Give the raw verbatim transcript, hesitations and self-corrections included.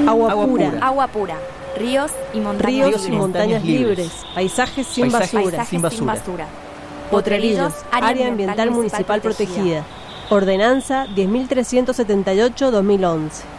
Agua, agua pura. pura. Agua pura. Ríos y montañas Ríos libres. y montañas libres. Paisajes sin Paisajes basura. Paisajes sin basura. basura. Potrerillos, área ambiental municipal protegida. Ordenanza diez mil trescientos setenta y ocho barra dos mil once.